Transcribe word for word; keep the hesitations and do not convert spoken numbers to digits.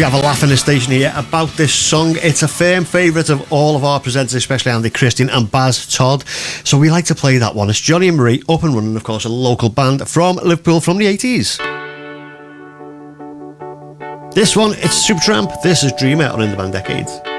We have a laugh in the station here about this song. It's a firm favourite of all of our presenters, especially Andy Christian and Baz Todd. So we like to play that one. It's Johnny and Marie, up and running, of course, a local band from Liverpool from the eighties. This one, it's Supertramp. This is Dreamer on In the Band Decades.